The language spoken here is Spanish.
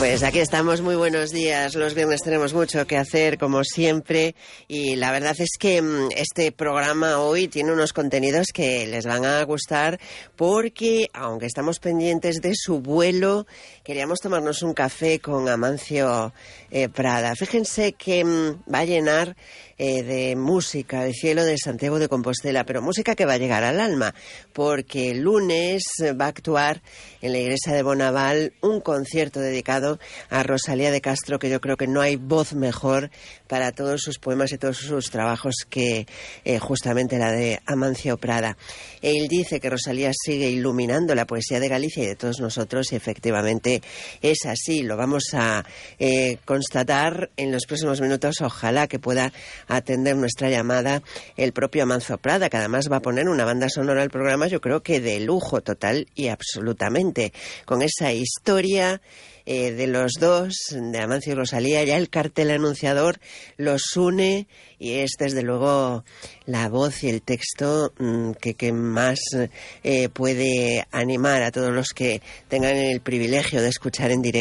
Pues aquí estamos, muy buenos días. Los viernes tenemos mucho que hacer, como siempre, y la verdad es que este programa hoy tiene unos contenidos que les van a gustar porque, aunque estamos pendientes de su vuelo, queríamos tomarnos un café con Amancio Prada. Fíjense que va a llenar de música el cielo de Santiago de Compostela, pero música que va a llegar al alma, porque el lunes va a actuar en la iglesia de Bonaval un concierto dedicado a Rosalía de Castro, que yo creo que no hay voz mejor para todos sus poemas y todos sus trabajos que justamente la de Amancio Prada. Él dice que Rosalía sigue iluminando la poesía de Galicia y de todos nosotros, y efectivamente es así. Lo vamos a constatar en los próximos minutos. Ojalá que pueda atender nuestra llamada el propio Amancio Prada, que además va a poner una banda sonora al programa, yo creo que de lujo total y absolutamente, con esa historia de los dos, de Amancio y Rosalía. Ya el cartel anunciador los une y es desde luego la voz y el texto que más puede animar a todos los que tengan el privilegio de escuchar en directo